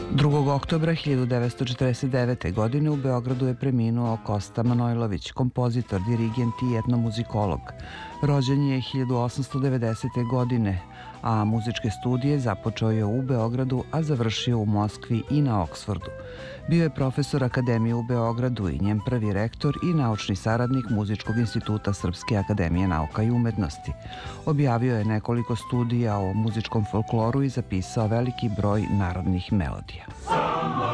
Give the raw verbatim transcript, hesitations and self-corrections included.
drugog oktobra hiljadu devetsto četrdeset devete. godine u Beogradu je preminuo Kosta Manojlović, kompozitor, dirigent i etnomuzikolog. Rođen je hiljadu osamsto devedesete. godine, a muzičke studije započeo je u Beogradu, a završio u Moskvi i na Oksfordu. Bio je profesor Akademije u Beogradu i njen prvi rektor i naučni saradnik Muzičkog instituta Srpske akademije nauka i umetnosti. Objavio je nekoliko studija o muzičkom folkloru i zapisao veliki broj narodnih melodija.